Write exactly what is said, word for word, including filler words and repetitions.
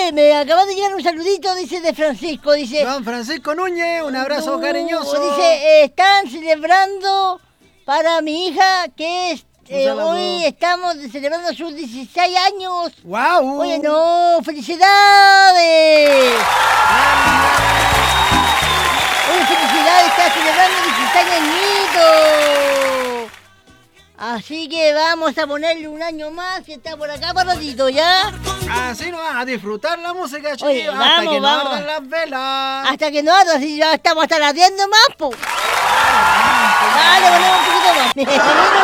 Oye, me acaba de llegar un saludito, dice, de Francisco, dice... Don Francisco Núñez, un abrazo uh, cariñoso. Dice, eh, están celebrando para mi hija, que es... Eh, hoy estamos celebrando sus dieciséis años. ¡Wow! Oye, no, felicidades. Oye, felicidades, está celebrando dieciséis añitos. Así que vamos a ponerle un año más, que está por acá paradito, ¿ya? Así no vas a disfrutar la música, chico. Oye, hasta vamos, que no vamos. ardan las velas. Hasta que no arda, si ya estamos hasta las diez nomás, po. Dale, ponemos un poquito más.